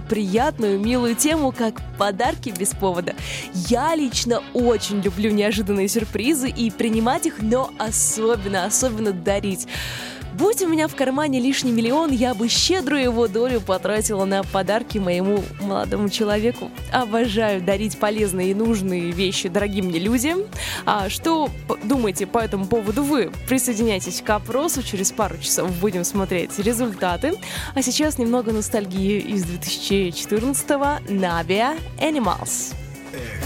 приятную, милую тему, как подарки без повода. Я лично очень люблю неожиданные сюрпризы и принимать их, но особенно дарить. Будь у меня в кармане лишний миллион, я бы щедрую его долю потратила на подарки моему молодому человеку. Обожаю дарить полезные и нужные вещи дорогим мне людям. А что думаете по этому поводу вы? Присоединяйтесь к опросу, через пару часов будем смотреть результаты. А сейчас немного ностальгии из 2014-го. Navia Animals.